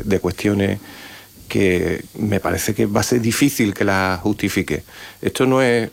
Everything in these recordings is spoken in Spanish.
de cuestiones que me parece que va a ser difícil que la justifique. Esto no es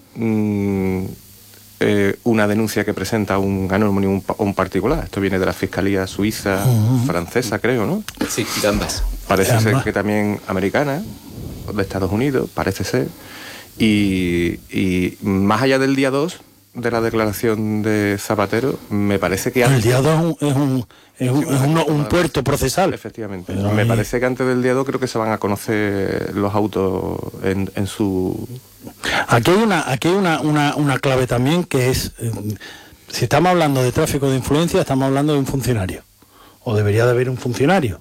una denuncia que presenta un anónimo o un particular. Esto viene de la Fiscalía Suiza, francesa, creo, ¿no? Sí, de ambas. Parece ser que también americana, de Estados Unidos, parece ser. Y más allá del día 2 de la declaración de Zapatero, me parece que... El día 2 es un puerto procesal. Efectivamente. Me parece que antes del día 2 creo que se van a conocer los autos en su... Aquí hay una clave también, que es, si estamos hablando de tráfico de influencia, estamos hablando de un funcionario, o debería de haber un funcionario,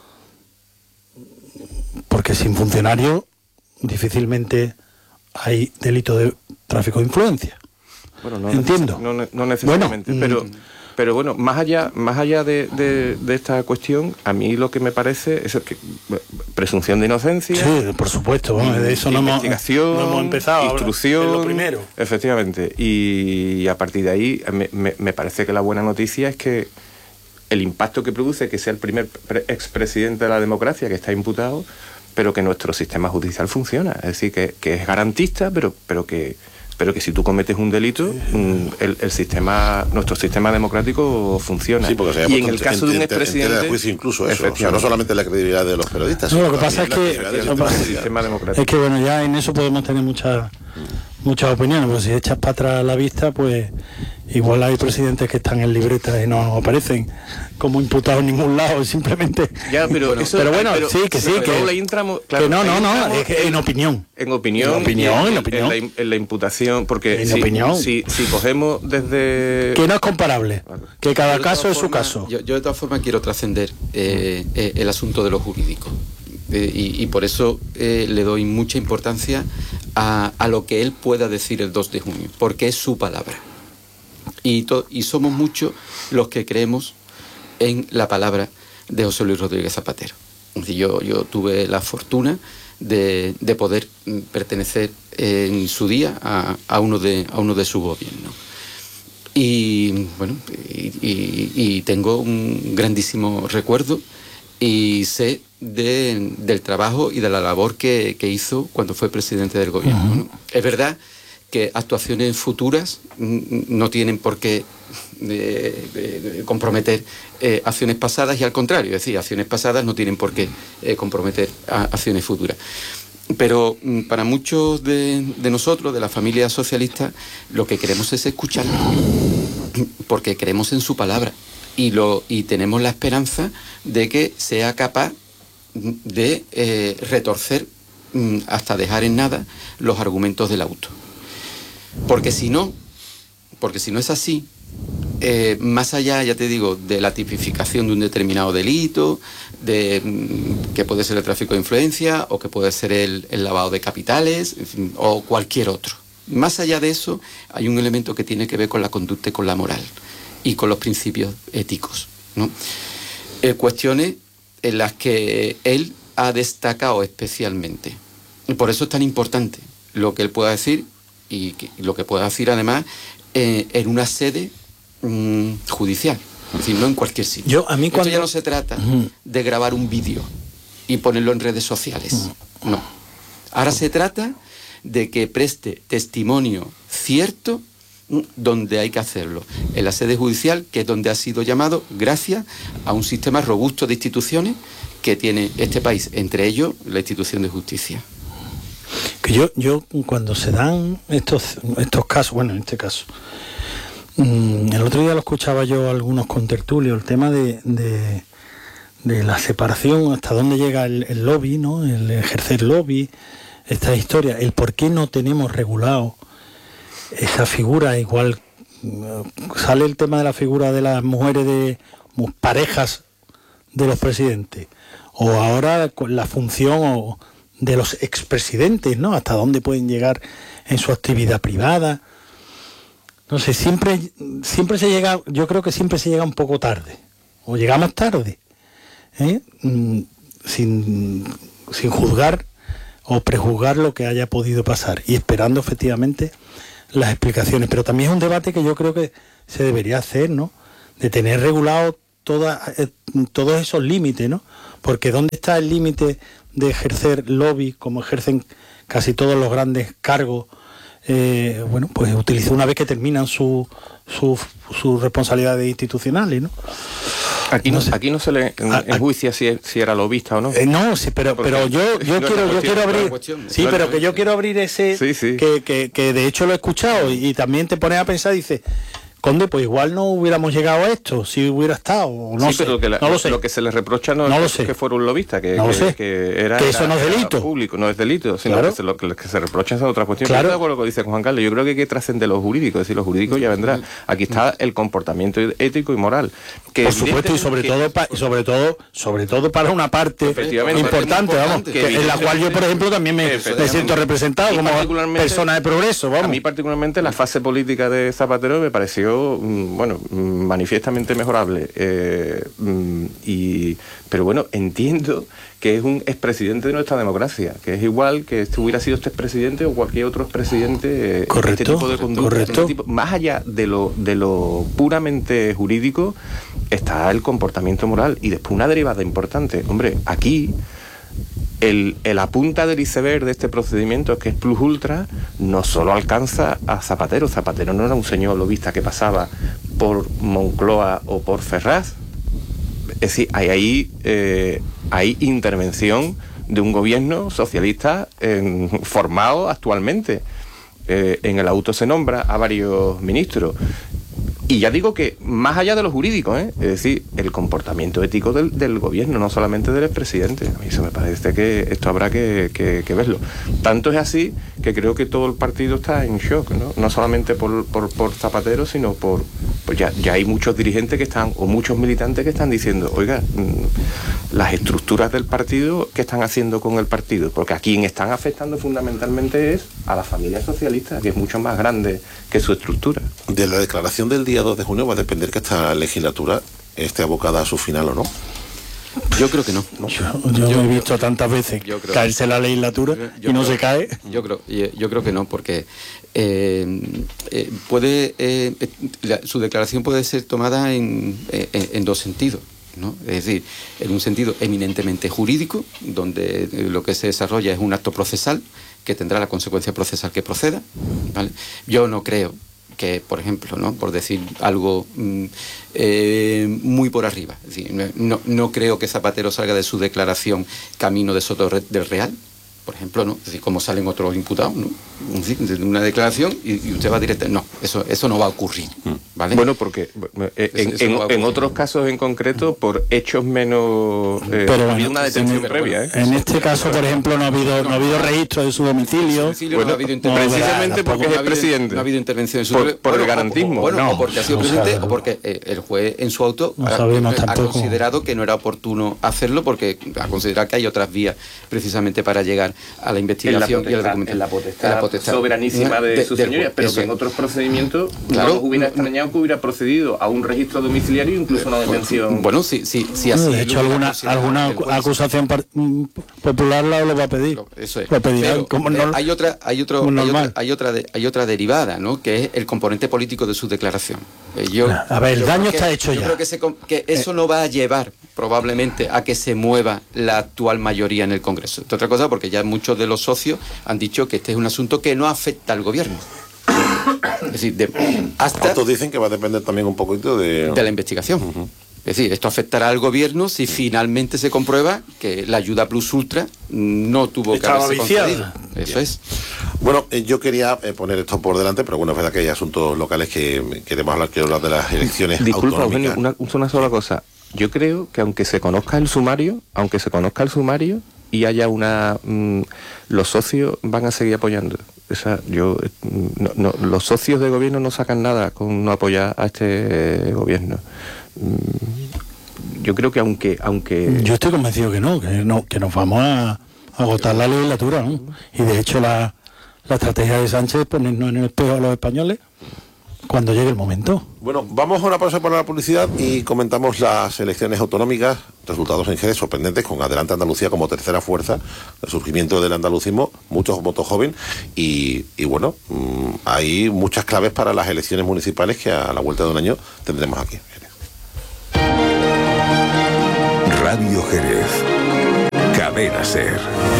porque sin funcionario difícilmente hay delito de tráfico de influencia. Bueno, no entiendo. No necesariamente, bueno, pero bueno, más allá de esta cuestión, a mí lo que me parece es que presunción de inocencia. Sí, por supuesto, de eso no hemos empezado. Instrucción, es lo primero. Efectivamente, y a partir de ahí me parece que la buena noticia es que el impacto que produce que sea el primer expresidente de la democracia que está imputado, pero que nuestro sistema judicial funciona, es decir, que es garantista, pero que si tú cometes un delito, nuestro sistema democrático funciona. Sí, porque y en el caso de un expresidente... de juicio incluso eso, o sea, no solamente la credibilidad de los periodistas. No, lo que pasa es que sistema democrático. Es que bueno, ya en eso podemos tener muchas opiniones, porque si echas para atrás la vista, pues igual hay presidentes que están en libretas y no aparecen como imputados en ningún lado, simplemente... Ya, pero sí, que ahí entramos, claro, es que en opinión. En la imputación, porque si cogemos desde... Que no es comparable, que cada caso es su caso. Yo de todas formas quiero trascender el asunto de lo jurídico. Y por eso le doy mucha importancia a lo que él pueda decir el 2 de junio, porque es su palabra. Y somos muchos los que creemos en la palabra de José Luis Rodríguez Zapatero. Es decir, yo tuve la fortuna de poder pertenecer en su día a uno de su gobierno. Y bueno, y tengo un grandísimo recuerdo y sé del trabajo y de la labor que hizo cuando fue presidente del gobierno, ¿no? Es verdad que actuaciones futuras no tienen por qué comprometer acciones pasadas, y al contrario, es decir, acciones pasadas no tienen por qué comprometer acciones futuras. Pero para muchos de nosotros, de la familia socialista, lo que queremos es escucharlo, porque creemos en su palabra y tenemos la esperanza de que sea capaz de retorcer hasta dejar en nada los argumentos del auto. Porque si no es así, más allá, ya te digo, de la tipificación de un determinado delito, que puede ser el tráfico de influencia o que puede ser el lavado de capitales, en fin, o cualquier otro. Más allá de eso, hay un elemento que tiene que ver con la conducta y con la moral y con los principios éticos, ¿no? Cuestiones en las que él ha destacado especialmente. Y por eso es tan importante lo que él pueda decir y lo que pueda decir además en una sede judicial, es decir, no en cualquier sitio. Esto ya no se trata de grabar un vídeo y ponerlo en redes sociales, no. Ahora se trata de que preste testimonio cierto donde hay que hacerlo, en la sede judicial, que es donde ha sido llamado gracias a un sistema robusto de instituciones que tiene este país, entre ellos la institución de justicia. Que yo cuando se dan estos casos, bueno, en este caso, el otro día lo escuchaba yo a algunos contertulios, el tema de la separación, hasta dónde llega el lobby, ¿no? El ejercer lobby, esta historia, el por qué no tenemos regulado esa figura. Igual sale el tema de la figura de las mujeres de parejas de los presidentes, o ahora con la función de los expresidentes, ¿no? Hasta dónde pueden llegar en su actividad privada. No sé, siempre se llega, yo creo que siempre se llega un poco tarde, o llegamos tarde, sin juzgar o prejuzgar lo que haya podido pasar, y esperando efectivamente las explicaciones. Pero también es un debate que yo creo que se debería hacer, ¿no? De tener regulado todos esos límites, ¿no? porque ¿dónde está el límite de ejercer lobby como ejercen casi todos los grandes cargos? Bueno, pues utilizó una vez que terminan sus responsabilidades institucionales, ¿no? Aquí no se le enjuicia si era lobista o no. No, sí, pero yo quiero abrir. Sí, pero que yo quiero abrir ese. Sí. Que de hecho lo he escuchado y también te pones a pensar y dices, Conde, pues igual no hubiéramos llegado a esto si hubiera estado, o no sé. Pero no lo sé. Lo que se le reprocha no es que fuera un lobista, que eso no es delito. Público, no es delito, sino claro. que lo que se reprocha es otra cuestión. Claro. Yo estoy de acuerdo con lo que dice Juan Carlos, yo creo que hay que trascender lo jurídico, es decir, lo jurídico ya vendrá. Aquí está el comportamiento ético y moral. Que por supuesto, y sobre todo para una parte importante, vamos, en la cual yo, por ejemplo, también me siento representado como persona de progreso, vamos. A mí particularmente la fase política de Zapatero me pareció, manifiestamente mejorable. Pero bueno, entiendo que es un expresidente de nuestra democracia, que es igual que hubiera sido este expresidente o cualquier otro expresidente. Correcto, este tipo de conducta, correcto. Más allá de lo puramente jurídico, está el comportamiento moral y después una derivada importante. Hombre, aquí la punta del iceberg de este procedimiento, que es plus ultra, no solo alcanza a Zapatero. Zapatero no era un señor lobista que pasaba por Moncloa o por Ferraz. Es decir, hay intervención de un gobierno socialista formado actualmente. En el auto se nombra a varios ministros. Y ya digo que más allá de lo jurídico, es decir, el comportamiento ético del gobierno, no solamente del expresidente. A mí eso me parece que esto habrá que verlo. Tanto es así que creo que todo el partido está en shock, no solamente por Zapatero, sino pues ya hay muchos dirigentes que están, o muchos militantes que están diciendo, oiga, las estructuras del partido, ¿qué están haciendo con el partido? Porque a quien están afectando fundamentalmente es a la familia socialista, que es mucho más grande que su estructura. De la declaración del día 2 de junio va a depender que esta legislatura esté abocada a su final o no. Yo creo que no. Yo he visto tantas veces caerse la legislatura y no se cae. Yo creo que no, porque su declaración puede ser tomada en dos sentidos, ¿no? Es decir, en un sentido eminentemente jurídico, donde lo que se desarrolla es un acto procesal que tendrá la consecuencia procesal que proceda, ¿vale? Yo no creo que, por ejemplo, ¿no?, por decir algo muy por arriba, es decir, no creo que Zapatero salga de su declaración camino de Soto del Real, por ejemplo, ¿no? Es decir, como salen otros imputados, ¿no? De una declaración y usted va directo. No, eso no va a ocurrir, ¿vale? Bueno, porque en otros casos en concreto, por hechos menos... pero ha habido una detención previa, En este caso, por ejemplo, no ha habido registro de su domicilio. Bueno, no ha habido precisamente porque es el presidente. No ha habido intervención en su por el garantismo. O porque ha sido presidente, o porque el juez en su auto ha considerado que no era oportuno hacerlo, porque ha considerado que hay otras vías precisamente para llegar a la investigación y a la documentación. En la potestad soberanísima de su señoría, pero que en otros procedimientos no nos hubiera extrañado que hubiera procedido a un registro domiciliario, incluso una detención. Bueno, sí, así. De hecho, alguna acusación popular lo va a pedir. Eso es. Lo pedirán, hay otra derivada, ¿no?, que es el componente político de su declaración. El daño está hecho ya. Yo creo que eso no va a llevar probablemente a que se mueva la actual mayoría en el Congreso. Otra cosa, porque ya muchos de los socios han dicho que este es un asunto que no afecta al gobierno. Es decir, otros dicen que va a depender también un poquito de la investigación. Es decir, esto afectará al gobierno si finalmente se comprueba que la ayuda plus ultra no tuvo que haberse concedido. Eso es. Bueno, yo quería poner esto por delante, pero bueno, es verdad que hay asuntos locales que queremos hablar, quiero hablar de las elecciones Disculpa, autonómicas. Eugenio, una sola cosa. Yo creo que aunque se conozca el sumario y haya los socios van a seguir apoyando. Los socios de gobierno no sacan nada con no apoyar a este gobierno. Yo creo que aunque yo estoy convencido que nos vamos a agotar la legislatura, ¿no? Y de hecho la estrategia de Sánchez es ponernos en el espejo a los españoles cuando llegue el momento. Bueno, vamos a una pausa para la publicidad y comentamos las elecciones autonómicas, resultados en Jerez sorprendentes, con Adelante Andalucía como tercera fuerza, el surgimiento del andalucismo, muchos votos jóvenes y bueno, hay muchas claves para las elecciones municipales que a la vuelta de un año tendremos aquí en Jerez. Radio Jerez. volver a ser.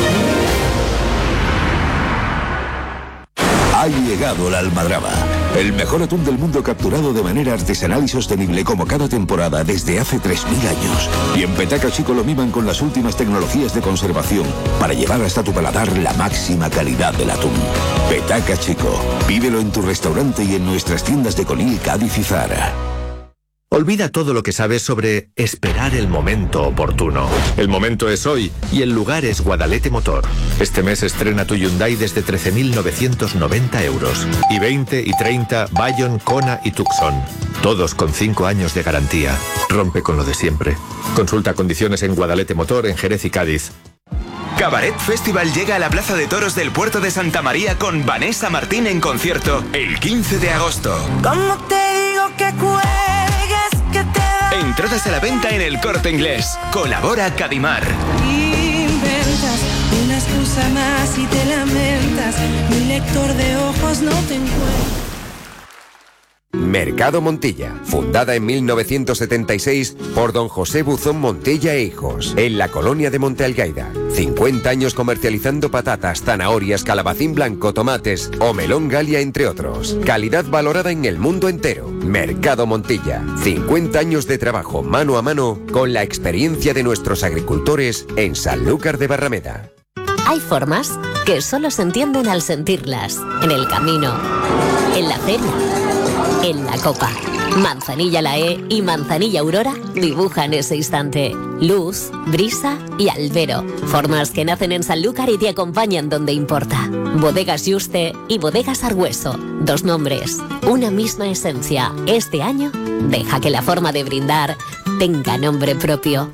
Ha llegado la almadraba, el mejor atún del mundo capturado de manera artesanal y sostenible como cada temporada desde hace 3.000 años. Y en Petaca Chico lo miman con las últimas tecnologías de conservación para llevar hasta tu paladar la máxima calidad del atún. Petaca Chico, pídelo en tu restaurante y en nuestras tiendas de Conil, Cádiz y Zara. Olvida todo lo que sabes sobre esperar el momento oportuno. El momento es hoy y el lugar es Guadalete Motor. Este mes estrena tu Hyundai desde 13.990 euros. Y 20 y 30 Bayon, Kona y Tucson. Todos con 5 años de garantía. Rompe con lo de siempre. Consulta condiciones en Guadalete Motor, en Jerez y Cádiz. Cabaret Festival llega a la Plaza de Toros del Puerto de Santa María con Vanessa Martín en concierto el 15 de agosto. ¿Cómo te digo que cuelgues, que te da? Entradas a la venta en El Corte Inglés. Colabora Cadimar. Inventas una excusa más y te lamentas. Mi lector de ojos no te encuentra. Mercado Montilla, fundada en 1976 por don José Buzón Montilla e Hijos, en la colonia de Monte Algaida. 50 años comercializando patatas, zanahorias, calabacín blanco, tomates o melón Galia, entre otros. Calidad valorada en el mundo entero. Mercado Montilla, 50 años de trabajo mano a mano con la experiencia de nuestros agricultores en Sanlúcar de Barrameda. Hay formas que solo se entienden al sentirlas. En el camino, en la feria, en la copa. Manzanilla Lae y Manzanilla Aurora dibujan ese instante. Luz, brisa y albero. Formas que nacen en Sanlúcar y te acompañan donde importa. Bodegas Yuste y Bodegas Argüeso. 2 nombres, una misma esencia. Este año, deja que la forma de brindar tenga nombre propio.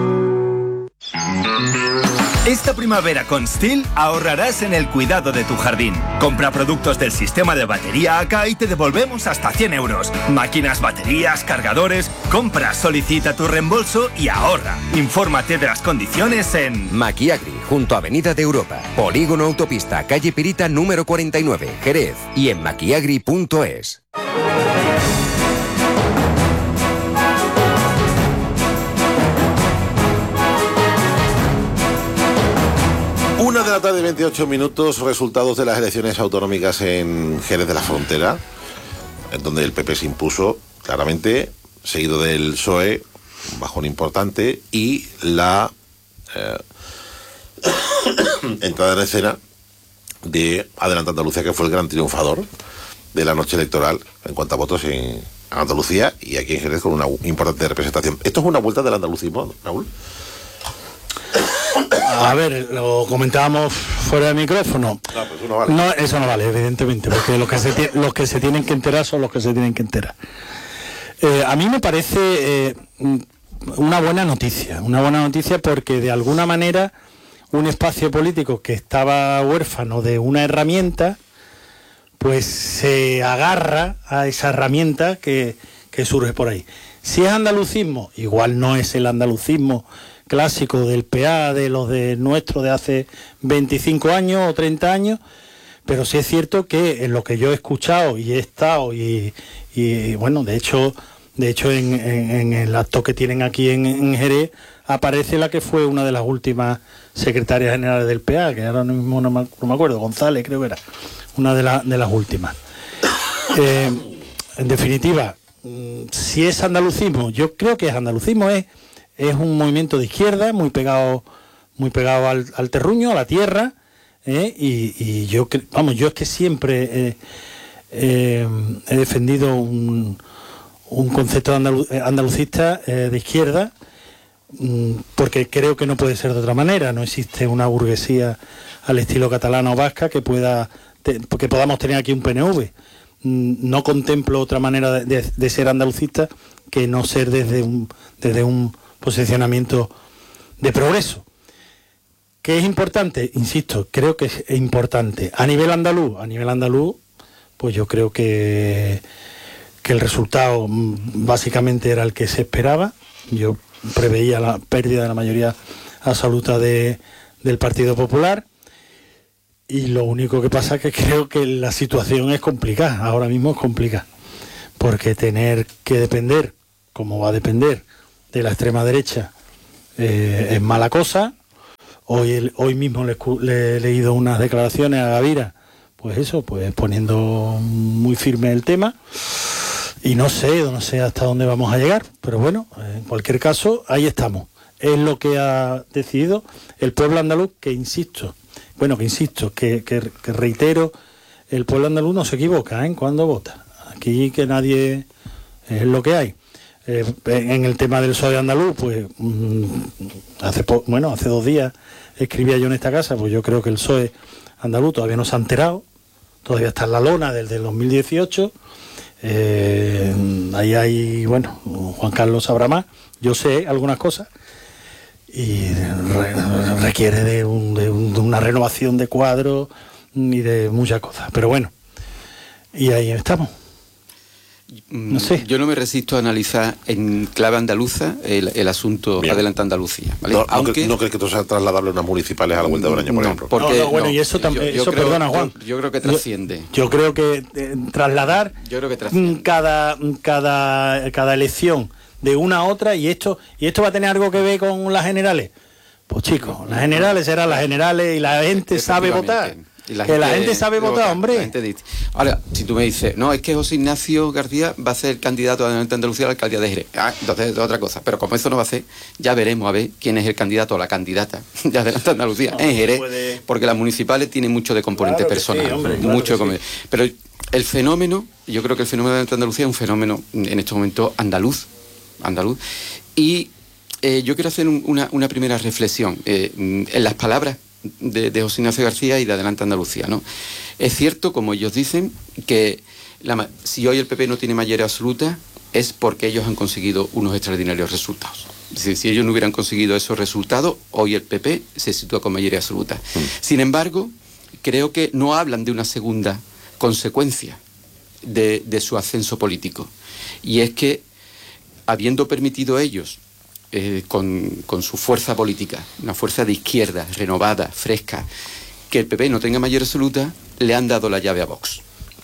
Esta primavera con Stihl ahorrarás en el cuidado de tu jardín. Compra productos del sistema de batería AK y te devolvemos hasta 100 euros. Máquinas, baterías, cargadores. Compra, solicita tu reembolso y ahorra. Infórmate de las condiciones en Maquiagri, junto a Avenida de Europa. Polígono Autopista, calle Pirita número 49, Jerez. Y en maquiagri.es. Una de la tarde, 28 minutos, resultados de las elecciones autonómicas en Jerez de la Frontera, en donde el PP se impuso claramente, seguido del PSOE, un bajón importante, y la entrada en escena de Adelante Andalucía, que fue el gran triunfador de la noche electoral en cuanto a votos en Andalucía y aquí en Jerez, con una importante representación. ¿Esto es una vuelta del andalucismo, Raúl? A ver, lo comentábamos fuera de micrófono. No, pues eso no vale. No, eso no vale, evidentemente, porque los que se tienen que enterar son los que se tienen que enterar. A mí me parece una buena noticia porque de alguna manera un espacio político que estaba huérfano de una herramienta, pues se agarra a esa herramienta que surge por ahí. Si es andalucismo, igual no es el andalucismo clásico del PA, de los de nuestro de hace 25 años o 30 años, pero sí es cierto que en lo que yo he escuchado y he estado y bueno, de hecho en el acto que tienen aquí en Jerez aparece la que fue una de las últimas secretarias generales del PA, que ahora mismo no me acuerdo, González creo que era, una de las últimas. En definitiva, si es andalucismo, yo creo que es andalucismo, es un movimiento de izquierda muy pegado al terruño, a la tierra, y yo es que siempre he defendido un concepto andalucista de izquierda, porque creo que no puede ser de otra manera. No existe una burguesía al estilo catalana o vasca que podamos tener aquí un PNV. No contemplo otra manera de ser andalucista que no ser desde un posicionamiento de progreso. ¿Qué es importante? Insisto, creo que es importante. A nivel andaluz, pues yo creo que el resultado básicamente era el que se esperaba. Yo preveía la pérdida de la mayoría absoluta del Partido Popular, y lo único que pasa es que creo que la situación es complicada, ahora mismo es complicada, porque tener que depender, como va a depender, de la extrema derecha es mala cosa, Hoy mismo le he leído unas declaraciones a Gavira, pues eso, pues poniendo muy firme el tema, y no sé hasta dónde vamos a llegar, pero bueno, en cualquier caso, ahí estamos. Es lo que ha decidido el pueblo andaluz, que reitero, el pueblo andaluz no se equivoca cuando vota. Aquí que nadie, es lo que hay. En el tema del PSOE andaluz, pues hace 2 días escribía yo en esta casa, pues yo creo que el PSOE andaluz todavía no se ha enterado, todavía está en la lona desde el 2018. Ahí hay, Juan Carlos sabrá más, yo sé algunas cosas, y requiere de una renovación de cuadros y de muchas cosas, pero bueno, y ahí estamos. No sé. Yo no me resisto a analizar en clave andaluza el asunto. Bien. Adelante Andalucía, ¿vale? Aunque no crees que esto sea trasladable a unas municipales a la vuelta del año, por ejemplo. Porque, y eso también, perdona, Juan. Yo creo que trasciende. Yo creo que trasladar cada elección de una a otra, y esto va a tener algo que ver con las generales. Pues chicos, las generales serán las generales, y la gente sabe votar. La gente sabe votar, hombre. Ahora, si tú me dices, no, es que José Ignacio García va a ser candidato a Adelante Andalucía a la alcaldía de Jerez. Entonces es otra cosa. Pero como eso no va a ser, ya veremos a ver quién es el candidato o la candidata de Adelante Andalucía en Jerez, porque las municipales tienen mucho de componente personal. Sí, hombre, mucho de Pero el fenómeno, yo creo que el fenómeno de Adelante Andalucía es un fenómeno en estos momentos andaluz. Y yo quiero hacer una primera reflexión en las palabras de José Ignacio García y de Adelante Andalucía, ¿no? Es cierto, como ellos dicen, que si hoy el PP no tiene mayoría absoluta es porque ellos han conseguido unos extraordinarios resultados. Es decir, si ellos no hubieran conseguido esos resultados, hoy el PP se sitúa con mayoría absoluta. Sin embargo, creo que no hablan de una segunda consecuencia de su ascenso político, y es que, habiendo permitido ellos con su fuerza política, una fuerza de izquierda, renovada, fresca, que el PP no tenga mayoría absoluta, le han dado la llave a Vox.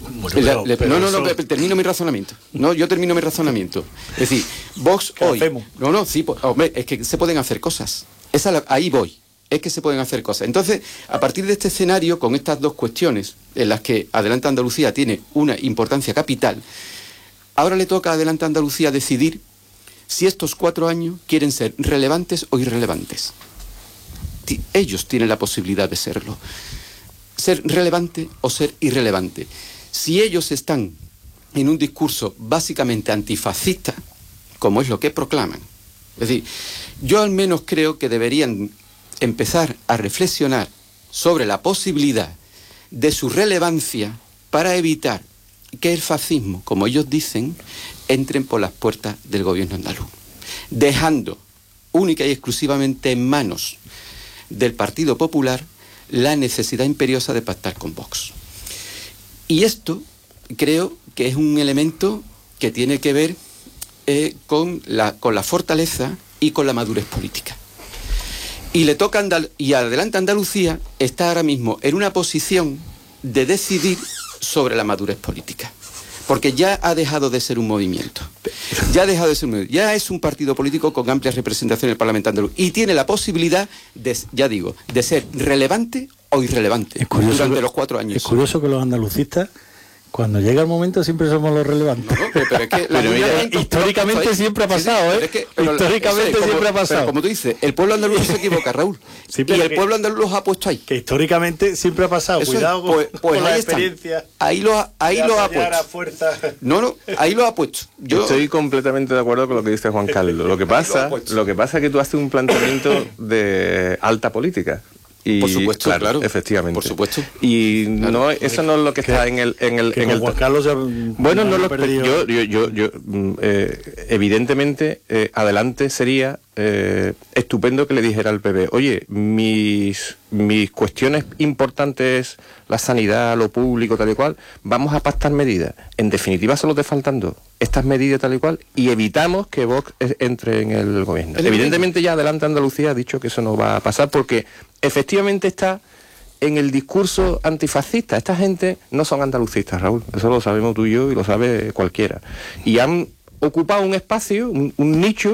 Termino mi razonamiento. Yo termino mi razonamiento. Es decir, Vox hoy... hombre, es que se pueden hacer cosas. Ahí voy. Es que se pueden hacer cosas. Entonces, a partir de este escenario, con estas dos cuestiones, en las que Adelante Andalucía tiene una importancia capital, ahora le toca a Adelante Andalucía decidir si estos 4 años quieren ser relevantes o irrelevantes. Ellos tienen la posibilidad de serlo. Ser relevante o ser irrelevante. Si ellos están en un discurso básicamente antifascista, como es lo que proclaman, es decir, yo al menos creo que deberían empezar a reflexionar sobre la posibilidad de su relevancia para evitar que el fascismo, como ellos dicen, entren por las puertas del gobierno andaluz, dejando única y exclusivamente en manos del Partido Popular la necesidad imperiosa de pactar con Vox. Y esto creo que es un elemento que tiene que ver con la fortaleza y con la madurez política. Y le toca y Adelante Andalucía está ahora mismo en una posición de decidir sobre la madurez política. Porque ya ha dejado de ser un movimiento. Ya es un partido político con amplia representación en el Parlamento andaluz. Y tiene la posibilidad de ser relevante o irrelevante durante los 4 años. Es curioso que los andalucistas, cuando llega el momento, siempre somos los relevantes. Pero es que históricamente siempre ha pasado, históricamente siempre ha pasado. Pero como tú dices, el pueblo andaluz no se equivoca, Raúl. Sí, y el pueblo andaluz los ha puesto ahí. Que históricamente siempre ha pasado. Eso cuidado con la experiencia. Ahí lo ha puesto. Ahí lo ha puesto. Yo estoy completamente de acuerdo con lo que dice Juan Carlos. Lo que pasa es que tú haces un planteamiento de alta política. Y, por supuesto, claro, efectivamente. Por supuesto. Y no, eso no es lo que está en el Juan Carlos bueno, no lo perdido. Yo evidentemente Adelante sería estupendo que le dijera al PP, oye, mis cuestiones importantes, la sanidad, lo público, tal y cual, vamos a pactar medidas. En definitiva, solo te faltan 2, estas medidas tal y cual, y evitamos que Vox entre en el gobierno. Evidentemente ya Adelante Andalucía ha dicho que eso no va a pasar porque efectivamente está en el discurso antifascista. Esta gente no son andalucistas, Raúl, eso lo sabemos tú y yo y lo sabe cualquiera. Y han ocupado un espacio, un nicho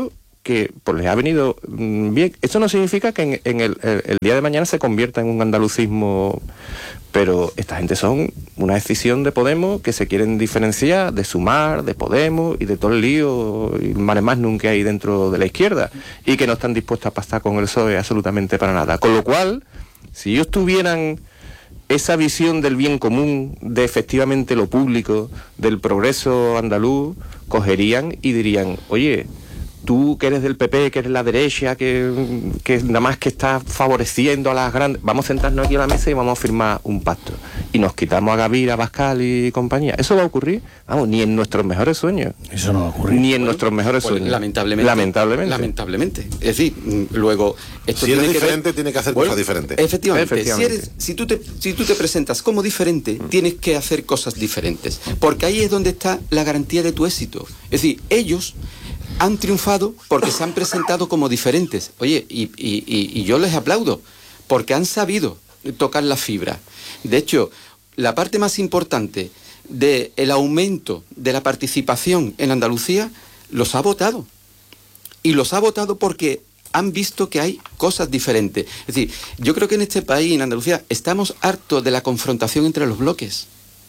que pues les ha venido bien. Esto no significa que en el día de mañana se convierta en un andalucismo, pero esta gente son una decisión de Podemos que se quieren diferenciar de Sumar, de Podemos y de todo el lío y mare magnum que hay dentro de la izquierda, y que no están dispuestos a pactar con el PSOE absolutamente para nada. Con lo cual, si ellos tuvieran esa visión del bien común, de efectivamente lo público, del progreso andaluz, cogerían y dirían, oye, tú que eres del PP, que eres la derecha, que nada más que está favoreciendo a las grandes, vamos a sentarnos aquí a la mesa y vamos a firmar un pacto. Y nos quitamos a Gavira, Abascal y compañía. ¿Eso va a ocurrir? Vamos, ni en nuestros mejores sueños. Eso no va a ocurrir. Ni en nuestros mejores sueños. Lamentablemente. Es decir, luego... Esto si eres diferente, tiene que hacer cosas diferentes. Efectivamente. Si tú te presentas como diferente, tienes que hacer cosas diferentes. Porque ahí es donde está la garantía de tu éxito. Es decir, ellos han triunfado porque se han presentado como diferentes. Oye, y yo les aplaudo, porque han sabido tocar la fibra. De hecho, la parte más importante del aumento de la participación en Andalucía los ha votado. Y los ha votado porque han visto que hay cosas diferentes. Es decir, yo creo que en este país, en Andalucía, estamos hartos de la confrontación entre los bloques.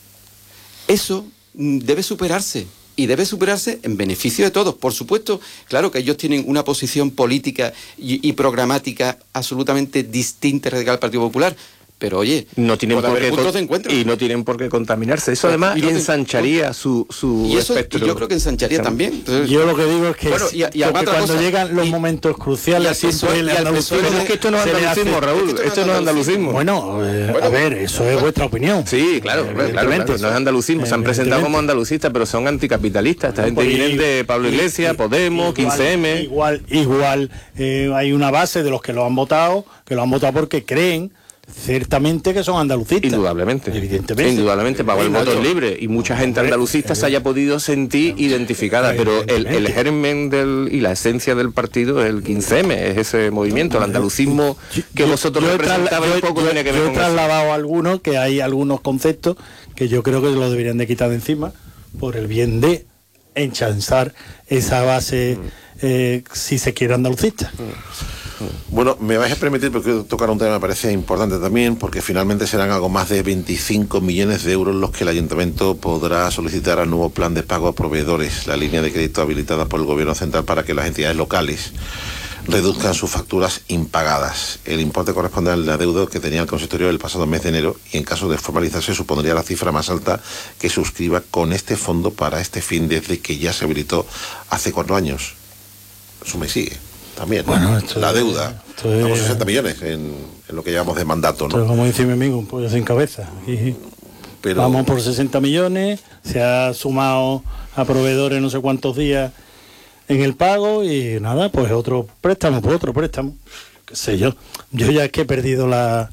Eso debe superarse. Y debe superarse en beneficio de todos. Por supuesto, claro que ellos tienen una posición política y programática absolutamente distinta y radical al Partido Popular. Pero oye, no tienen por qué puntos de encuentro. Y no tienen por qué contaminarse. Eso además ensancharía su espectro. Y yo creo que ensancharía también. Entonces, yo lo que digo es que, cuando llegan los momentos cruciales, siempre el andalucismo... Es que esto no es andalucismo, Raúl. Esto no es andalucismo. Bueno, a ver, eso es vuestra opinión. Sí, claro. No es andalucismo. Se han presentado como andalucistas, pero son anticapitalistas. Esta gente viene de Pablo Iglesias, Podemos, 15M... Igual hay una base de los que lo han votado porque creen ciertamente que son andalucistas. Indudablemente. Evidentemente. Indudablemente, para el voto libre. Y mucha gente andalucista se haya podido sentir identificada. Pero el germen y la esencia del partido es el 15M, es ese movimiento, el andalucismo que vosotros representabais un poco tiene que ver con eso. Yo he trasladado a algunos que hay algunos conceptos que yo creo que lo deberían de quitar de encima por el bien de enchanzar esa base, si se quiere, andalucista. Bueno, me vais a permitir, porque tocar un tema que me parece importante también, porque finalmente serán algo más de 25 millones de euros los que el Ayuntamiento podrá solicitar al nuevo plan de pago a proveedores, la línea de crédito habilitada por el Gobierno Central para que las entidades locales reduzcan sus facturas impagadas. El importe corresponde al adeudo que tenía el consistorio el pasado mes de enero y en caso de formalizarse supondría la cifra más alta que suscriba con este fondo para este fin desde que ya se habilitó hace 4 años. Eso me sigue. También, bueno, la deuda, estamos 60 millones en lo que llevamos de mandato, ¿no? Esto es como dice mi amigo, un pollo sin cabeza. Pero vamos por 60 millones, se ha sumado a proveedores no sé cuántos días en el pago y nada, pues otro préstamo, qué sé yo. Yo ya es que he perdido la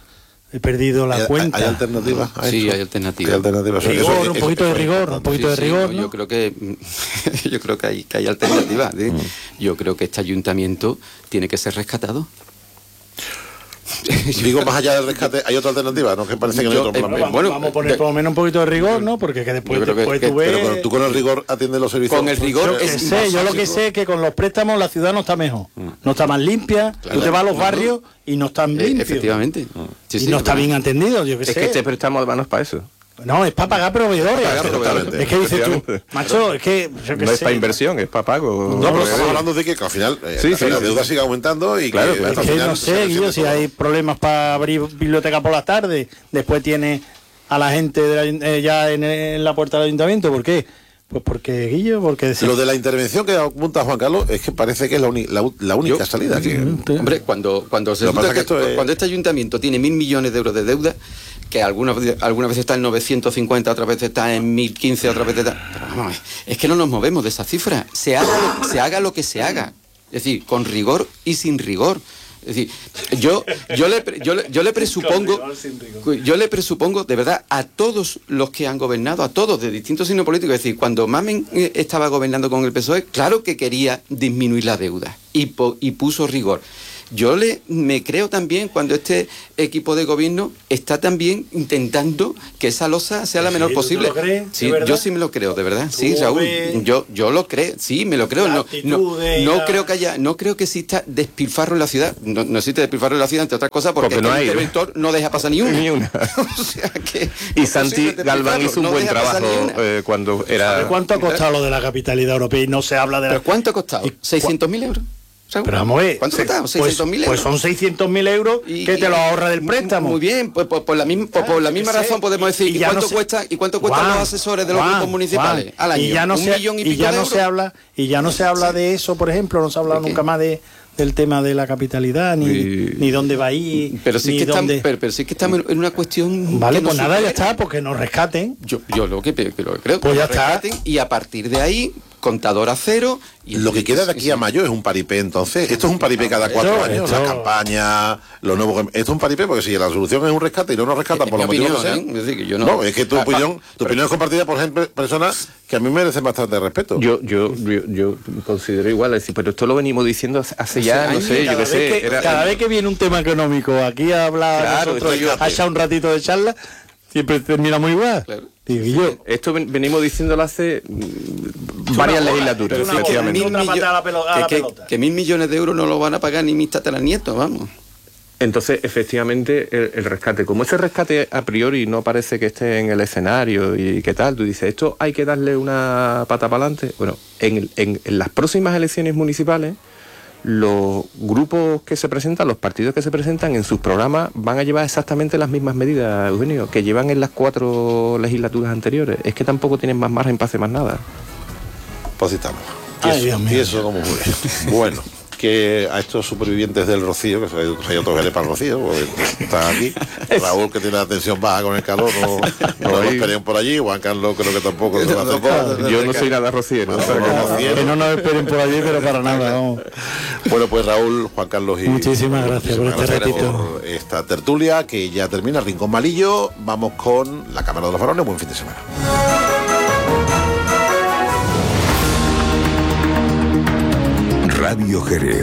cuenta. ¿Hay alternativas? Sí, hay alternativas. Un poquito de rigor, ¿no? Yo creo que hay alternativas. Yo creo que este ayuntamiento tiene que ser rescatado. Digo, más allá del rescate, ¿hay otra alternativa? ¿No? Que parece que no hay otro plan. Vamos a poner por lo menos un poquito de rigor, ¿no? Porque que después tú ves... Pero tú con el rigor atiendes los servicios. Con el rigor yo lo que sé es que con los préstamos la ciudad no está mejor. No está más limpia. Tú te vas a los barrios y no están limpios. Efectivamente. Y no está bien atendido, yo qué sé. Es que este préstamo además no es para eso. No, es para pagar proveedores. Es que dices tú, macho, es que... No es para inversión, es para pago. No, pero estamos hablando de que al final la deuda sigue aumentando y claro, que... Es que no sé, Guillo, si hay problemas para abrir biblioteca por las tardes, después tiene a la gente ya en la puerta del ayuntamiento, ¿por qué? Pues porque, Guillo, porque... Lo de la intervención que apunta Juan Carlos es que parece que es la única salida. Hombre, cuando este ayuntamiento tiene 1.000 millones de euros de deuda, que algunas veces está en 950, otras veces está en 1015, otras veces está... Pero vamos, es que no nos movemos de esa cifra. Se haga lo que se haga. Es decir, con rigor y sin rigor. Es decir, yo le presupongo de verdad a todos los que han gobernado, a todos de distintos signos políticos, es decir, cuando Mamen estaba gobernando con el PSOE, claro que quería disminuir la deuda y puso rigor. yo me creo también cuando este equipo de gobierno está también intentando que esa losa sea la menor posible. ¿Tú lo crees? Sí, yo sí me lo creo, de verdad. Sí, Raúl, yo lo creo, sí, me lo creo. No creo que exista despilfarro en la ciudad. No existe despilfarro en la ciudad, entre otras cosas, porque no el hay, interventor no deja pasar ni una. O sea que y Santi Galván hizo un buen trabajo cuando era... ¿Sabe cuánto ha costado lo de la capitalidad europea y no se habla de la... ¿Pero cuánto ha costado? ¿600.000 euros? Pero vamos a ver, ¿cuánto costaba? 600.000 euros. Pues son 600.000 euros que te lo ahorra del préstamo. Muy bien, pues por la misma razón podemos decir, ¿y cuánto cuestan los asesores de los grupos municipales al año? Y ya no se habla de eso, por ejemplo, no se ha hablado nunca más del tema de la capitalidad, ni dónde va a ir, pero sí que estamos en una cuestión... Vale, pues nada, ya está, porque nos rescaten. Yo lo que creo, pues ya está. Y a partir de ahí, contador a cero... Y lo que queda de aquí a mayo es un paripé, entonces. Esto es un paripé cada 4 años, las campañas, los nuevos... Esto es un paripé porque si la solución es un rescate y no nos rescatan por lo motivo que sea... Es que tu opinión es compartida por personas que a mí merecen bastante respeto. Yo considero igual, es decir, pero esto lo venimos diciendo hace ya, no sé, yo qué sé... Cada vez que viene un tema económico aquí a hablar, a echar un ratito de charla, siempre terminamos igual. Claro. Esto venimos diciéndolo hace varias legislaturas, efectivamente. Que 1.000 millones de euros no lo van a pagar ni mis tataranietos, vamos. Entonces, efectivamente, el rescate, como ese rescate a priori no parece que esté en el escenario y qué tal, tú dices, esto hay que darle una pata para adelante. Bueno, en las próximas elecciones municipales, los grupos que se presentan, los partidos que se presentan en sus programas van a llevar exactamente las mismas medidas, Eugenio, que llevan en las 4 legislaturas anteriores. Es que tampoco tienen más margen para hacer más nada. Pues estamos. Y eso como fue. Bueno, que a estos supervivientes del Rocío, que soy otro gale para el Rocío, porque está aquí, Raúl, que tiene la tensión baja con el calor, no lo esperen por allí, Juan Carlos creo que tampoco se va a acercar. Yo no soy nada rociero. Que no nos esperen por allí, pero para nada, vamos. Bueno, pues Raúl, Juan Carlos y... Muchísimas gracias por este ratito. Por esta tertulia, que ya termina el Rincón Malillo. Vamos con la Cámara de los Varones. Buen fin de semana. Radio Jerez.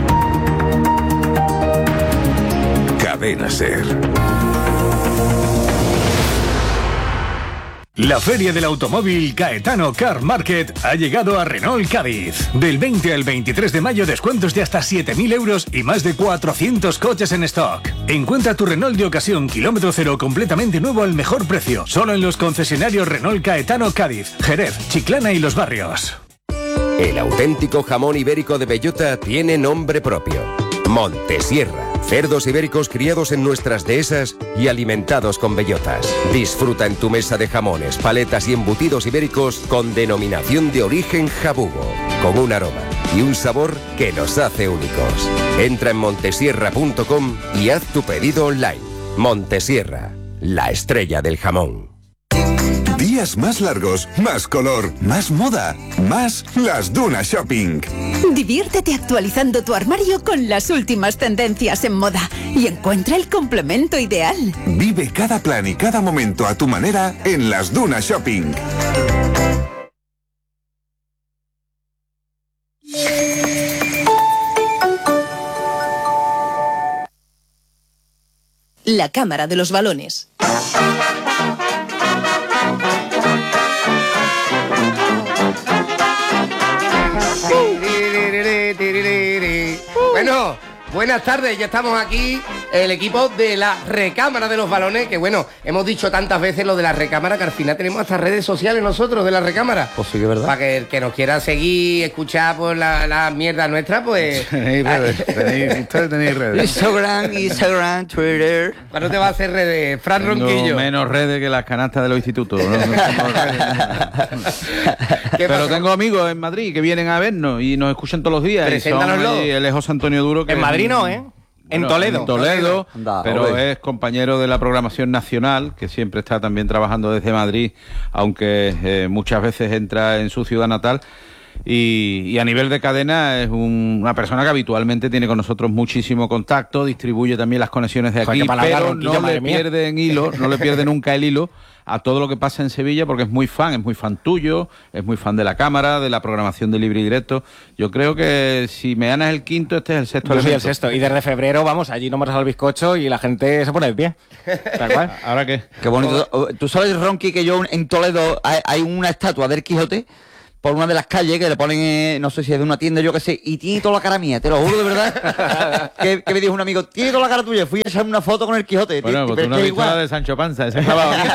Cadena SER. La Feria del Automóvil Caetano Car Market ha llegado a Renault Cádiz. Del 20 al 23 de mayo, descuentos de hasta 7.000 euros y más de 400 coches en stock. Encuentra tu Renault de ocasión kilómetro cero completamente nuevo al mejor precio. Solo en los concesionarios Renault Caetano Cádiz, Jerez, Chiclana y Los Barrios. El auténtico jamón ibérico de bellota tiene nombre propio. Montesierra. Cerdos ibéricos criados en nuestras dehesas y alimentados con bellotas. Disfruta en tu mesa de jamones, paletas y embutidos ibéricos con denominación de origen jabugo, con un aroma y un sabor que nos hace únicos. Entra en montesierra.com y haz tu pedido online. Montesierra, la estrella del jamón. Días más largos, más color, más moda, más Las Dunas Shopping. Diviértete actualizando tu armario con las últimas tendencias en moda y encuentra el complemento ideal. Vive cada plan y cada momento a tu manera en Las Dunas Shopping. La Cámara de los Balones. Bueno, buenas tardes, ya estamos aquí, el equipo de la Recámara de los Balones, que bueno, hemos dicho tantas veces lo de la Recámara que al final tenemos hasta redes sociales nosotros de la Recámara. Pues sí, que verdad. Para que el que nos quiera seguir, escuchar pues la mierda nuestra, pues... Ustedes tenéis redes. Instagram, Twitter... ¿Cuándo te va a hacer redes? Fran Ronquillo. Menos redes que las canastas de los institutos. Pero tengo amigos en Madrid que vienen a vernos y nos escuchan todos los días. Preséntanoslo. Él es José Antonio Duro. Que en Madrid no, ¿eh? En Toledo. En Toledo, pero es compañero de la programación nacional, que siempre está también trabajando desde Madrid, aunque muchas veces entra en su ciudad natal. Y a nivel de cadena es una persona que habitualmente tiene con nosotros muchísimo contacto, distribuye también las conexiones de aquí, pero no le pierde nunca el hilo a todo lo que pasa en Sevilla, porque es muy fan tuyo, es muy fan de la cámara, de la programación de Libre y Directo. Yo creo que si me ganas el quinto, este es el sexto. Yo soy el sexto, y desde febrero, vamos, allí no me al bizcocho y la gente se pone de pie. Tal cual. ¿Ahora qué? Qué bonito. ¿Tú sabes, Ronqui, que yo en Toledo hay una estatua del Quijote por una de las calles que le ponen, no sé si es de una tienda, yo qué sé, y tiene toda la cara mía, te lo juro de verdad, que me dijo un amigo, tiene toda la cara tuya, fui a echarme una foto con el Quijote. Bueno, pues tú no has visto la de Sancho Panza, ese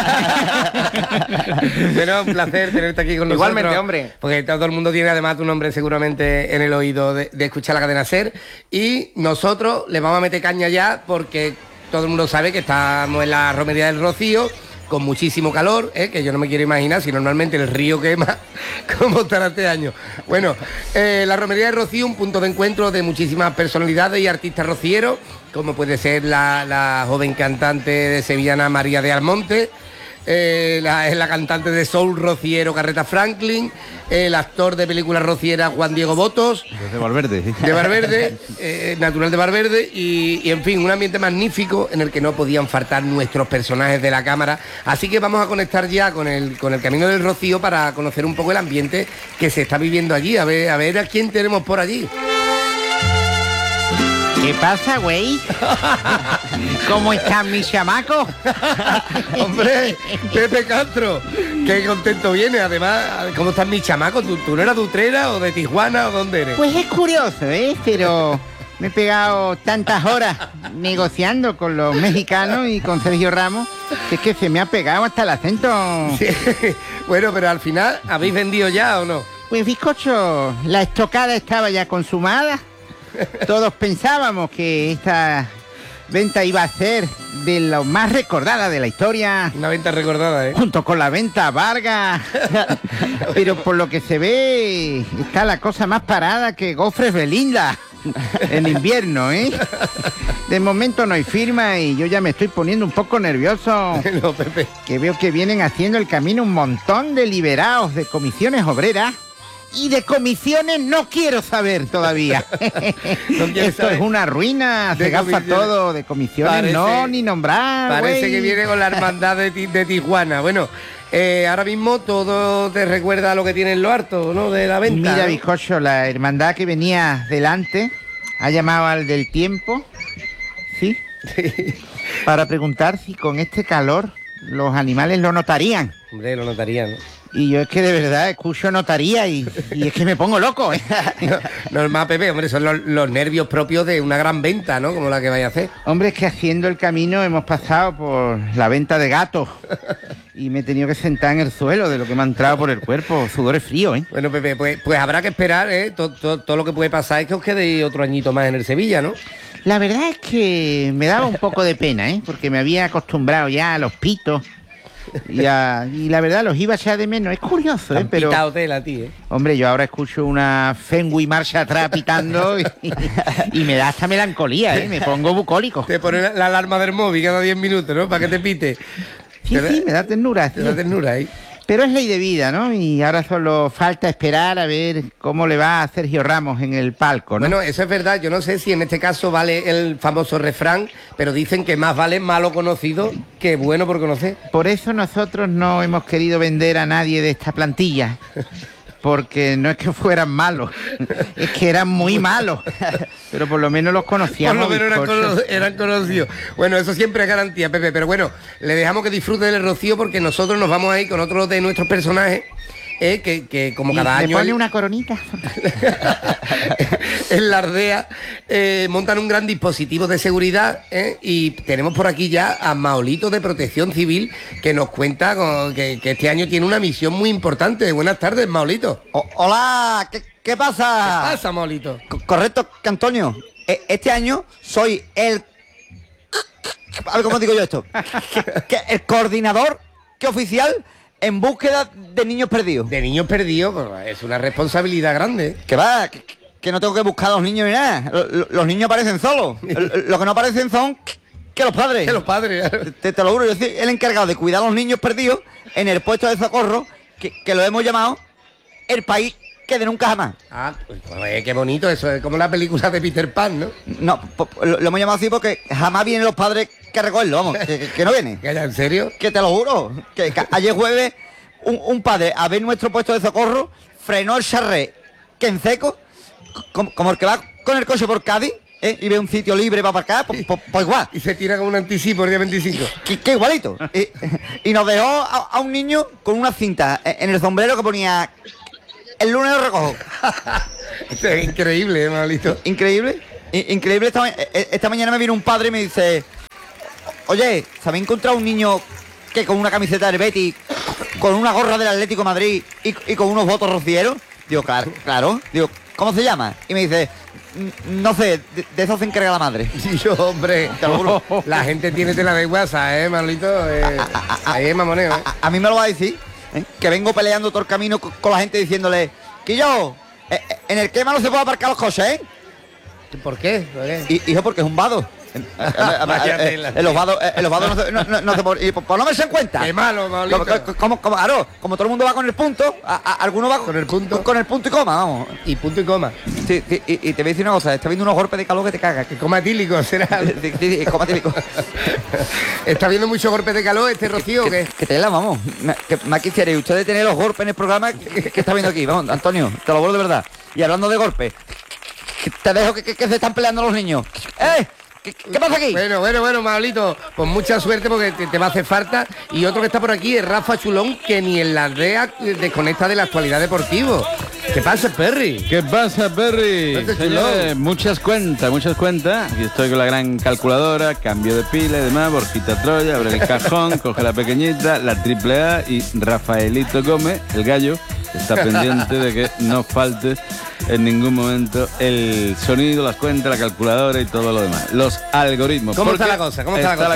Bueno, un placer tenerte aquí con nosotros. Igualmente, hombre. Porque todo el mundo tiene además tu nombre seguramente en el oído de escuchar la cadena SER, y nosotros le vamos a meter caña ya porque todo el mundo sabe que estamos en la Romería del Rocío, con muchísimo calor, que yo no me quiero imaginar si normalmente el río quema, cómo estará este año. Bueno, la Romería de Rocío, un punto de encuentro de muchísimas personalidades y artistas rocieros, como puede ser la joven cantante de sevillana María de Almonte, es la cantante de soul rociero Carreta Franklin, el actor de películas rocieras Juan Diego Botos, de Valverde, natural de Valverde, y en fin, un ambiente magnífico en el que no podían faltar nuestros personajes de la cámara. Así que vamos a conectar ya con el Camino del Rocío para conocer un poco el ambiente que se está viviendo allí, a ver a quién tenemos por allí. ¿Qué pasa, güey? ¿Cómo están mis chamacos? Hombre, Pepe Castro, qué contento viene. Además, ¿cómo están mis chamacos? ¿Tú no eras de Utrera o de Tijuana o dónde eres? Pues es curioso, pero me he pegado tantas horas negociando con los mexicanos y con Sergio Ramos, que es que se me ha pegado hasta el acento. Sí. Bueno, pero al final, ¿habéis vendido ya o no? Pues bizcocho, la estocada estaba ya consumada. Todos pensábamos que esta venta iba a ser de lo más recordada de la historia. Una venta recordada, junto con la venta Vargas. Pero por lo que se ve, está la cosa más parada que Gofres Belinda en invierno, De momento no hay firma y yo ya me estoy poniendo un poco nervioso. No, Pepe. Que veo que vienen haciendo el camino un montón de liberados de comisiones obreras. Y de comisiones no quiero saber todavía. Esto es una ruina, se gafa todo de comisiones, parece, no, ni nombrar. Parece que viene con la hermandad de Tijuana. Bueno, ahora mismo todo te recuerda a lo que tiene en lo harto, ¿no? De la venta. Mira, bizcocho, la hermandad que venía delante ha llamado al del tiempo, ¿sí? Para preguntar si con este calor los animales lo notarían. Hombre, lo notarían, ¿no? Y yo es que de verdad escucho notaría y es que me pongo loco, Normal, Pepe, hombre, son los nervios propios de una gran venta, ¿no? Como la que vaya a hacer. Hombre, es que haciendo el camino hemos pasado por la venta de gatos y me he tenido que sentar en el suelo de lo que me ha entrado por el cuerpo, sudores fríos, Bueno, Pepe, pues habrá que esperar, todo lo que puede pasar es que os quedéis otro añito más en el Sevilla, ¿no? La verdad es que me daba un poco de pena, porque me había acostumbrado ya a los pitos. Y la verdad los iba a echar de menos. Es curioso, pero pitado tela a ti, Hombre, yo ahora escucho una Fenway marcha atrás pitando y me da hasta melancolía, me pongo bucólico. Te pone la alarma del móvil cada 10 minutos, ¿no? Para que te pite. Sí, me da ternura. Te da ternura, Pero es ley de vida, ¿no? Y ahora solo falta esperar a ver cómo le va a Sergio Ramos en el palco, ¿no? Bueno, eso es verdad. Yo no sé si en este caso vale el famoso refrán, pero dicen que más vale malo conocido que bueno por conocer. Por eso nosotros no hemos querido vender a nadie de esta plantilla. Porque no es que fueran malos, es que eran muy malos. Pero por lo menos los conocíamos. Por lo menos eran conocidos. Bueno, eso siempre es garantía, Pepe. Pero bueno, le dejamos que disfrute del Rocío porque nosotros nos vamos a ir con otro de nuestros personajes. Que como cada año... ¿Me pone una coronita? En la Ardea montan un gran dispositivo de seguridad y tenemos por aquí ya a Maolito de Protección Civil que nos cuenta que este año tiene una misión muy importante. Buenas tardes, Maolito. Hola, ¿qué pasa? ¿Qué pasa, Maolito? Correcto, Antonio. Este año soy el... A ver, ¿cómo digo yo esto? El coordinador oficial en búsqueda de niños perdidos. De niños perdidos, pues, es una responsabilidad grande. Que va, que no tengo que buscar a los niños ni nada. Los niños aparecen solos. Lo que no aparecen son que los padres. Que los padres. Te lo juro, yo soy el encargado de cuidar a los niños perdidos en el puesto de socorro que lo hemos llamado el país que de nunca jamás. Ah, pues qué bonito, eso es como la película de Peter Pan, ¿no? No, lo hemos llamado así porque jamás vienen los padres que recogerlo, vamos, que no vienen. ¿En serio? Que te lo juro, que ayer jueves un padre a ver nuestro puesto de socorro frenó el charré que en seco, como el que va con el coche por Cádiz, y ve un sitio libre para aparcar, pues igual. Y se tira con un anticipo el día 25. Que igualito. Y nos dejó a un niño con una cinta en el sombrero que ponía el lunes lo recojo. Esto es increíble, Manolito. Increíble. Increíble. Esta mañana me vino un padre y me dice: oye, ¿se habéis encontrado un niño que con una camiseta del Betis, con una gorra del Atlético de Madrid y con unos votos rocieros? Digo, claro. Digo, ¿cómo se llama? Y me dice: no sé, de eso se encarga la madre. Sí, yo, hombre, te lo juro. La gente tiene tela de WhatsApp, Manolito. Ahí es mamoneo, A mí me lo va a decir, que vengo peleando todo el camino con la gente diciéndole: Quillo, en el quema no se puede aparcar los coches, ¿Por qué? Hijo, porque es un vado. En los vados no se puede. Pues no me se en cuenta. Qué malo, Manolito. Como todo el mundo va con el punto, alguno va con el punto y coma, vamos. Y punto y coma. Sí, y te voy a decir una cosa, está viendo unos golpes de calor que te cagas. Que coma tílico, será. Sí, coma tílico. ¿Está viendo muchos golpes de calor este Rocío o qué? Que te la vamos. Que más quisierais ustedes tener los golpes en el programa que está viendo aquí. Vamos, Antonio, te lo vuelvo de verdad. Y hablando de golpes, te dejo que se están peleando los niños. ¿Qué pasa aquí? Bueno, Manolito, pues mucha suerte porque te va a hacer falta. Y otro que está por aquí es Rafa Chulón, que ni en la aldea desconecta de la actualidad deportiva. ¿Qué pasa, Perry? ¿Qué pasa, Perry? Señores, muchas cuentas. Aquí estoy con la gran calculadora, cambio de pila y demás, Borjita Troya, abre el cajón, coge la pequeñita, la AAA y Rafaelito Gómez, el gallo, está pendiente de que no falte en ningún momento el sonido, las cuentas, la calculadora y todo lo demás. Los algoritmos. ¿Cómo está la cosa?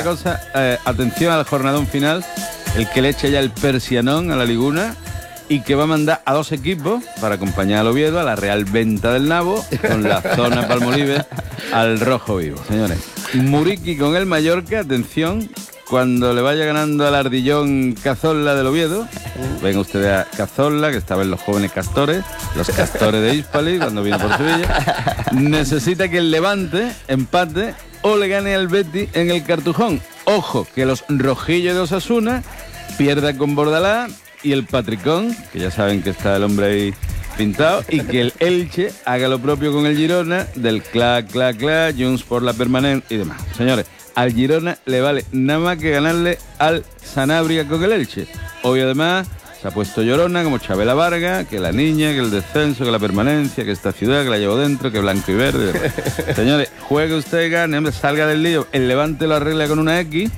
Atención al jornadón final, el que le echa ya el persianón a la Liguna y que va a mandar a 2 equipos para acompañar al Oviedo a la Real Venta del Nabo con la zona Palmolive al Rojo Vivo. Señores, Muriqui con el Mallorca, atención, cuando le vaya ganando al Ardillón Cazorla del Oviedo, venga usted a Cazorla, que estaban los jóvenes castores, los castores de Hispali, cuando vino por Sevilla, necesita que el Levante empate o le gane al Betis en el Cartujón. Ojo, que los rojillos de Osasuna pierdan con Bordalás y el Patricón, que ya saben que está el hombre ahí pintado, y que el Elche haga lo propio con el Girona, del clac, Junts por la permanencia y demás. Señores, al Girona le vale nada más que ganarle al Sanabria con el Elche. Hoy además se ha puesto llorona como Chabela Vargas, que la niña, que el descenso, que la permanencia, que esta ciudad, que la llevo dentro, que blanco y verde. Señores, juegue usted, gane, hombre, salga del lío. El Levante lo arregla con una X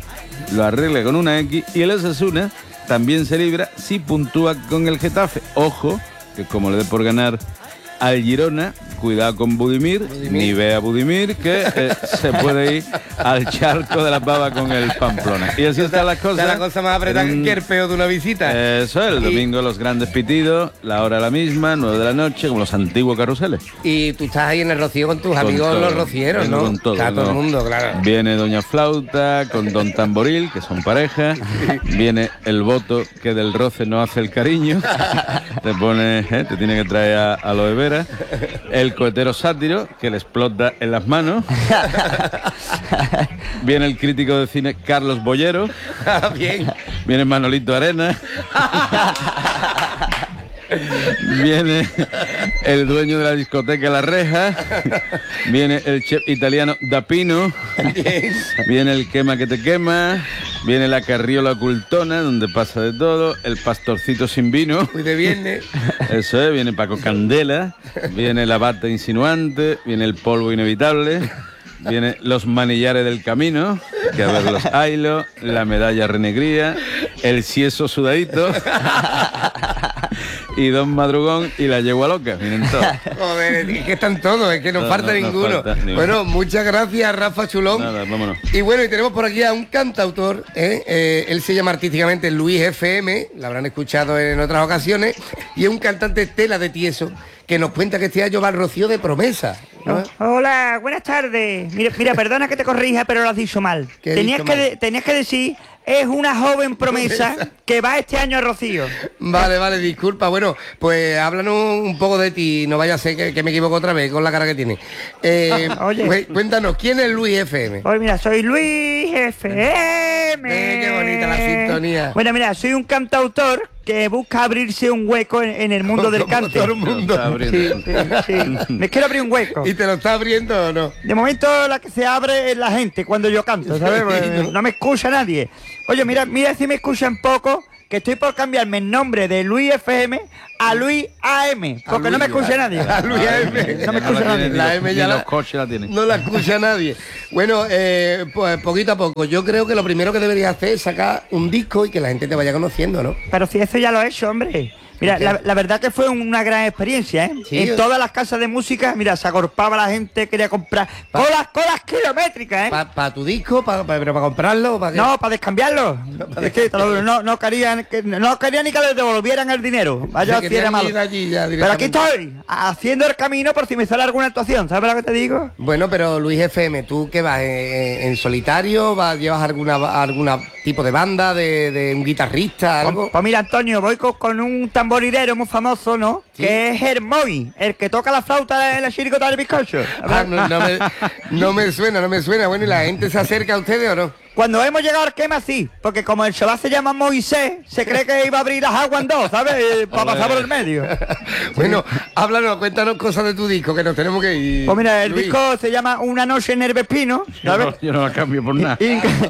y el Osasuna también se libra si puntúa con el Getafe. Ojo, que como le dé por ganar al Girona, cuidado con Budimir, ni vea Budimir, que se puede ir al charco de la pava con el Pamplona. Y así están las cosas. Está la cosa más apretada que el peo de una visita. Eso es, el domingo los grandes pitidos, la hora la misma, 9 de la noche, como los antiguos carruseles. Y tú estás ahí en el Rocío con tus amigos todo, los rocieros, ¿no? Con todo, está todo el mundo, claro. Viene Doña Flauta con Don Tamboril, que son pareja. Viene el voto, que del roce no hace el cariño. Te pone, te tiene que traer a aloe vera. El cohetero sátiro, que le explota en las manos. Viene el crítico de cine Carlos Bollero. Bien. Viene Manolito Arena. Viene el dueño de la discoteca La Reja. Viene el chef italiano Dapino. Viene el quema que te quema. Viene la carriola ocultona, donde pasa de todo. El pastorcito sin vino. Muy de viernes. Eso es, viene Paco Candela. Viene la bata insinuante. Viene el polvo inevitable. Viene los manillares del camino, que a ver los ailos, la medalla renegría, el sieso sudadito y Don Madrugón y la yegua loca. Vienen todos. Joder, es que están todos, es que no falta ninguno. Bueno, muchas gracias, Rafa Chulón. Nada, vámonos. Y bueno, y tenemos por aquí a un cantautor, él se llama artísticamente Luis FM, lo habrán escuchado en otras ocasiones, y es un cantante tela de tieso, que nos cuenta que este año va al Rocío de promesa, ¿no? Hola, buenas tardes. Mira, perdona que te corrija, pero lo has dicho mal. Tenías que decir es una joven promesa que va este año a Rocío. Vale, disculpa. Bueno, pues háblanos un poco de ti, no vaya a ser que me equivoco otra vez con la cara que tiene. Oye, cuéntanos, ¿quién es Luis FM? Oye, mira, soy Luis FM. Qué bonita la sintonía. Bueno, mira, soy un cantautor que busca abrirse un hueco en el mundo del cante. Todo el mundo. Sí. Me quiero abrir un hueco. ¿Y te lo está abriendo o no? De momento la que se abre es la gente cuando yo canto, ¿sabes? Pues, no me escucha nadie. Oye, mira si me escuchan poco, que estoy por cambiarme el nombre de Luis FM a Luis AM, porque no me escucha nadie. A Luis AM. No me escucha nadie. La M ya los coches la tienen. No la escucha nadie. Bueno, pues poquito a poco. Yo creo que lo primero que deberías hacer es sacar un disco y que la gente te vaya conociendo, ¿no? Pero si eso ya lo he hecho, hombre. Mira, la verdad que fue una gran experiencia, ¿eh? Sí, en todas las casas de música, mira, se agolpaba la gente, quería comprar colas kilométricas, ¿eh? ¿Para tu disco? ¿Pero para comprarlo? No, para descambiarlo. Es que no querían ni que les devolvieran el dinero. Vaya, si era malo. Pero aquí estoy, haciendo el camino por si me sale alguna actuación, ¿sabes lo que te digo? Bueno, pero Luis FM, ¿tú qué vas? ¿En solitario? ¿Llevas alguna tipo de banda, de un guitarrista, algo? Pues mira, Antonio, voy con un tamborilero muy famoso, ¿no? ¿Sí? Que es Hermoy, el que toca la flauta en la chirigota del bizcocho. No me suena. Bueno, ¿y la gente se acerca a ustedes o no? Cuando hemos llegado al quema, sí, porque como el chaval se llama Moisés, se cree que iba a abrir las aguas en dos, ¿sabes? Para pasar por el medio. Bueno, háblanos, cuéntanos cosas de tu disco, que nos tenemos que ir. Pues mira, el disco se llama Una noche en el Vespino, ¿sabes? Yo no la cambio por nada.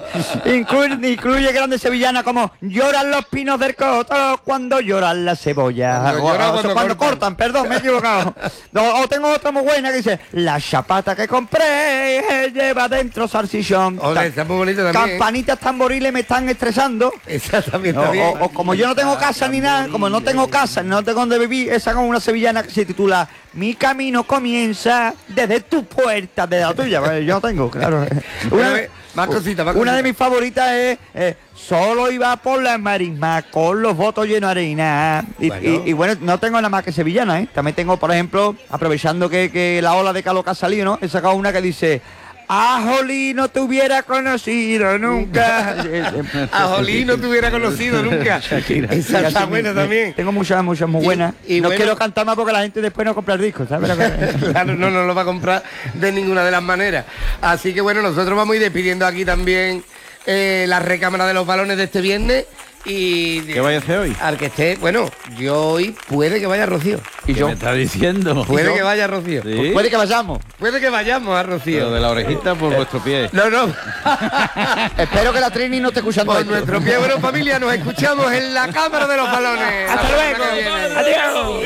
Incluye grandes sevillanas como Lloran los pinos del coto cuando lloran las cebollas. Cuando cortan, perdón, me he equivocado. O tengo otra muy buena que dice La chapata que compré lleva dentro salchichón. Oye, está muy bonito también. Campanitas tamboriles me están estresando. Esa también está bien. O como yo no tengo casa ni nada, como no tengo casa, no tengo donde vivir, esa como una sevillana que se titula Mi camino comienza desde tu puerta, desde la tuya. Pues yo no tengo, claro. Más cositas. Una de mis favoritas es Solo iba por la marisma con los votos llenos de arena. Y bueno, no tengo nada más que sevillana, ¿eh? También tengo, por ejemplo, aprovechando que la ola de calor que ha salido, ¿no? He sacado una que dice A Jolí no te hubiera conocido nunca. A Jolí no te hubiera conocido nunca. Esa está buena también. Tengo muchas muy buenas. Y no quiero cantar más porque la gente después no compra el disco, ¿sabes? Claro, no lo va a comprar de ninguna de las maneras. Así que bueno, nosotros vamos a ir despidiendo aquí también la recámara de los balones de este viernes. Y ¿qué vaya a hacer hoy? Al que esté, bueno, yo hoy puede que vaya a Rocío. ¿Y yo? ¿Me está diciendo? Puede que vaya a Rocío. ¿Sí? Pues puede que vayamos. Puede que vayamos a Rocío. Pero de la orejita por vuestro pie. No. Espero que la Trini no esté escuchando. Por nuestro pie, bueno, familia, nos escuchamos en la cámara de los balones. Hasta luego. Adiós.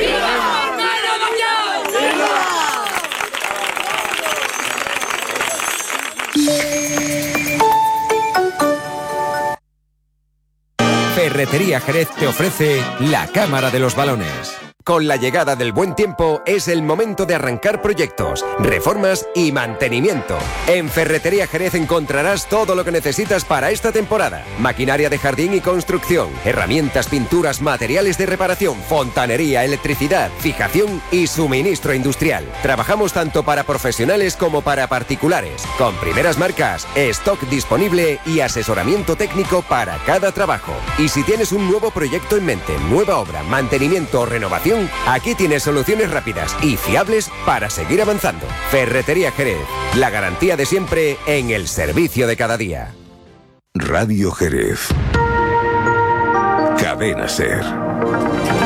Ferretería Jerez te ofrece la Cámara de los Balones. Con la llegada del buen tiempo es el momento de arrancar proyectos, reformas y mantenimiento. En Ferretería Jerez encontrarás todo lo que necesitas para esta temporada. Maquinaria de jardín y construcción, herramientas, pinturas, materiales de reparación, fontanería, electricidad, fijación y suministro industrial. Trabajamos tanto para profesionales como para particulares, con primeras marcas, stock disponible y asesoramiento técnico para cada trabajo. Y si tienes un nuevo proyecto en mente, nueva obra, mantenimiento o renovación, aquí tienes soluciones rápidas y fiables para seguir avanzando. Ferretería Jerez, la garantía de siempre en el servicio de cada día. Radio Jerez. Cadena Ser.